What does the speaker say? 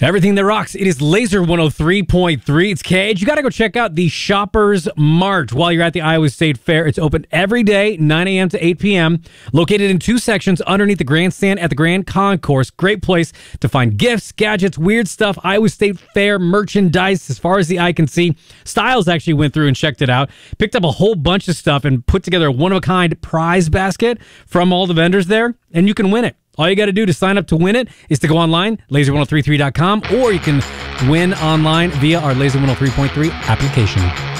Everything that rocks. It is Laser 103.3. It's Cage. You got to go check out the Shoppers Mart while you're at the Iowa State Fair. It's open every day, 9 a.m. to 8 p.m. Located in two sections underneath the grandstand at the Grand Concourse. Great place to find gifts, gadgets, weird stuff, Iowa State Fair merchandise as far as the eye can see. Styles actually went through and checked it out. Picked up a whole bunch of stuff and put together a one-of-a-kind prize basket from all the vendors there, and you can win it. All you got to do to sign up to win it is to go online, laser1033.com, or you can win online via our Laser 103.3 application.